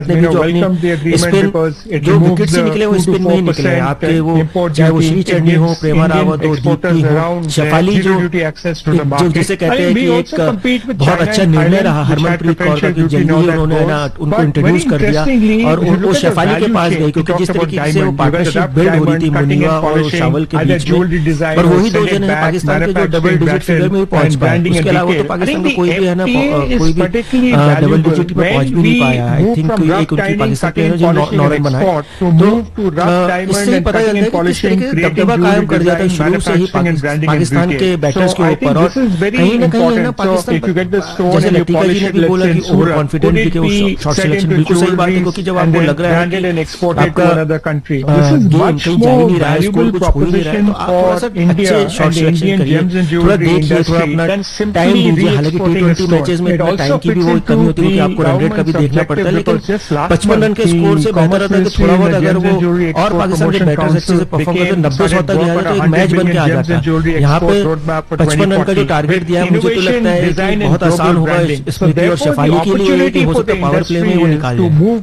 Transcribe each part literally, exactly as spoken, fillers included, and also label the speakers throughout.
Speaker 1: ने भी जो अपनी स्पिन जो विकेट से निकले वो स्पिन में ही निकले हैं आपके, वो चाहे वो श्री चढ़नी हो, प्रेमा रावत हो, दीप्ति हो, शेफाली जो जो जिसे कहते हैं कि एक बहुत अच्छा निर्णय रहा हरमनप्रीत कौर का कि जल्दी ही उन्होंने ना उनको इंट्रोड्यूस कर दिया और उनको शेफाली के पास गए, क्योंकि जिस तरीके से वो पार्टनरशिप बिल्ड हो रही थी मुनिया और शावल के बीच में, पर वही दो जन है पाकिस्तान के जो डबल डिजिट फिगर में पहुंच पाए। उसके अलावा तो पाकिस्तान का कोई भी है ना कोई भी डबल डिजिट में पहुंच भी नहीं पाया। आई थिंक एक उनकी पाकिस्तान प्लेयर जो नौ रन बनाए, तो इससे पता चलता है कि किस तरीके से दबदबा कायम कर दिया था शुरू से ही पाकिस्तान के बैटर्स के ऊपर। और कहीं ना कहीं है ना पाकिस्तान, जैसे लतीका जी ने भी बोला कि ओवर कॉन्फिडेंट थी कि वो शॉट सिलेक्शन बिल्कुल सही बात है, क्योंकि जब आपको लग रहा है कि आपका गेम कहीं जा ही नहीं रहा है, स्कोर कुछ हो ही नहीं रहा है, तो आप थोड़ा सा अच्छे शॉट सिलेक्शन करिए, थोड़ा देखिए, थोड़ा अपना टाइम दीजिए। हालांकि टी ट्वेंटी मैचेस में इतना टाइम की भी वो कमी होती है कि आपको रन रेट का भी देखना पड़ता है, लेकिन पचपन रन के स्कोर से बेहतर होता है कि थोड़ा बहुत अगर वो और पाकिस्तान के बैटर्स अच्छे से परफॉर्म करते नब्बे सौ तक गया तो एक मैच बन के आ जाता है। यहाँ पे पचपन रन का जो टारगेट दिया है, मुझे तो लगता है कि बहुत आसान होगा स्मृति और शेफाली के लिए कि हो सकता है पावर प्ले में वो निकाल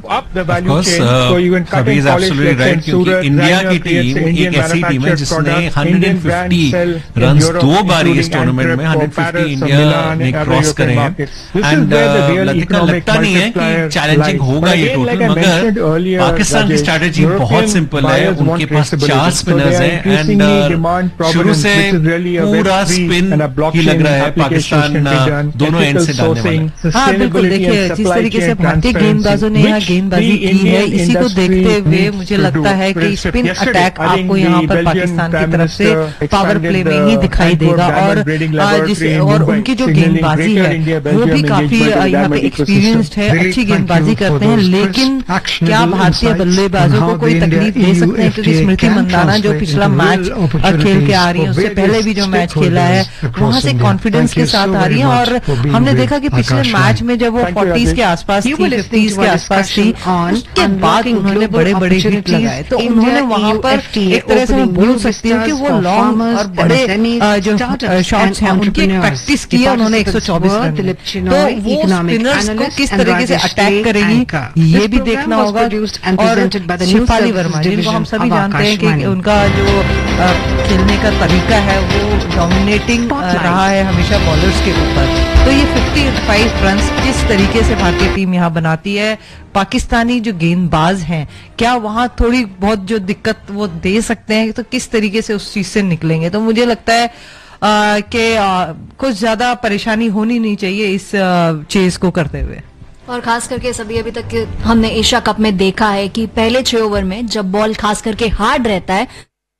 Speaker 2: जाए। इंडिया की टीम एक ऐसी टीम है जिसने एक सौ पचास रन्स दो बार इस टूर्नामेंट में एक सौ पचास इंडिया ने क्रॉस करे हैं। एंड लतिका लगता नहीं है कि चैलेंजिंग होगा ये टोटल, मगर पाकिस्तान की स्ट्रैटेजी बहुत सिंपल है। उनके पास चार स्पिनर्स हैं एंड शुरू से पूरा स्पिन ही लग रहा है पाकिस्तान दोनों एंड से डालने वाला।
Speaker 3: हाँ बिल्कुल, देखिए जिस तरीके से भारतीय गेंदबाजों ने यहाँ गेंदबाजी की है, इसी को देखते हुए मुझे लगता है कि स्पिन अटैक आपको यहाँ पर पाकिस्तान की तरफ से पावर प्ले में ही दिखाई देगा। और जिस और उनकी जो गेंदबाजी है वो भी काफी यहाँ पे एक्सपीरियंस्ड है, अच्छी गेंदबाजी करते हैं। लेकिन क्या भारतीय बल्लेबाजों को कोई तकलीफ दे सकते हैं? क्योंकि स्मृति मंदाना जो पिछला मैच खेल के आ रही है, उससे पहले भी जो मैच खेला है वहां से कॉन्फिडेंस के साथ आ रही है। और हमने देखा कि पिछले मैच में जब वो फोर्टीज के आसपास थी, फिफ्टीज के आसपास थी, उसके बाद उन्होंने बड़े बड़े हिट लगाए, तो उन्होंने वहां पर एक तरह से मैं बोल सकती हूँ कि वो लॉन्ग और बड़े जो शॉट्स हैं उनकी प्रैक्टिस की है उन्होंने एक सौ चौबीस रन। तो वो स्पिनर्स को किस तरीके से अटैक करेगी ये भी देखना होगा। और शेफाली वर्मा जिनको हम सभी जानते हैं कि उनका जो खेलने का तरीका है वो डोमिनेटिंग रहा है हमेशा बॉलर्स के ऊपर, तो ये पचपन रन जिस तरीके से भारतीय टीम यहाँ बनाती है, पाकिस्तानी जो गेंदबाज हैं क्या वहां थोड़ी बहुत जो दिक्कत वो दे सकते हैं, तो किस तरीके से उस चीज से निकलेंगे? तो मुझे लगता है कि कुछ ज्यादा परेशानी होनी नहीं चाहिए इस चेज को करते हुए।
Speaker 4: और खास करके सभी अभी तक हमने एशिया कप में देखा है कि पहले छह ओवर में जब बॉल खास करके हार्ड रहता है।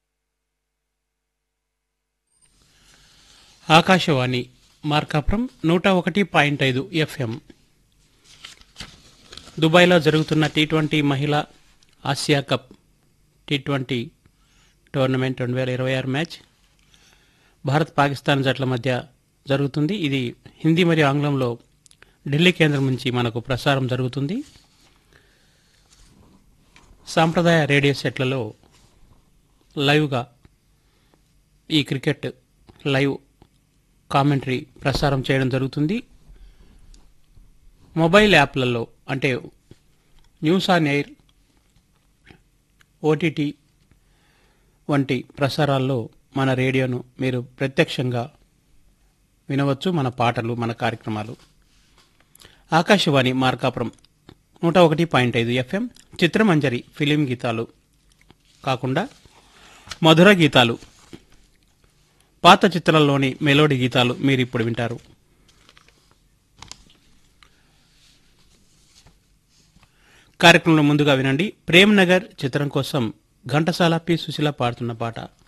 Speaker 5: ఆకాశవాణి మార్కాపురం నూట ఒకటి పాయింట్ ఐదు ఎఫ్ఎం. దుబాయ్లో జరుగుతున్న టీ ట్వంటీ మహిళా Asia cup T twenty tournament రెండు వేల ఇరవై ఆరు మ్యాచ్ భారత్ పాకిస్తాన్ జట్ల మధ్య జరుగుతుంది. ఇది హిందీ మరియు ఆంగ్లంలో ఢిల్లీ కేంద్రం నుంచి మనకు ప్రసారం జరుగుతుంది. సాంప్రదాయ రేడియో సెట్లలో లైవ్గా ఈ క్రికెట్ లైవ్ కామెంటరీ ప్రసారం చేయడం జరుగుతుంది. మొబైల్ యాప్లలో అంటే న్యూస్ ఆన్ ఎయిర్, ఓటీటీ వంటి ప్రసారాల్లో మన రేడియోను మీరు ప్రత్యక్షంగా వినవచ్చు, మన పాటలు, మన కార్యక్రమాలు. ఆకాశవాణి మార్కాపురం నూట ఒకటి పాయింట్ ఐదు ఎఫ్ఎం. చిత్రమంజరి ఫిలిం గీతాలు కాకుండా మధుర గీతాలు, పాత చిత్రాల్లోని మెలోడీ గీతాలు మీరు ఇప్పుడు వింటారు. కార్యక్రమంలో ముందుగా వినండి, ప్రేమ్ నగర్ చిత్రం కోసం ఘంటసాల పి సుశీల పాడుతున్న పాట.